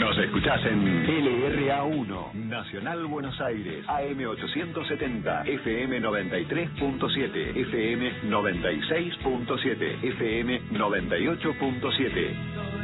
Nos escuchás en LRA1, Nacional Buenos Aires, AM870, FM 93.7, FM 96.7, FM 98.7.